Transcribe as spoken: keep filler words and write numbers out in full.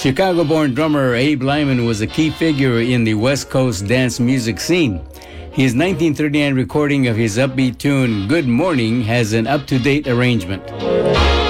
Chicago-born drummer Abe Lyman was a key figure in the West Coast dance music scene. His nineteen thirty-nine recording of his upbeat tune, Good Morning, has an up-to-date arrangement.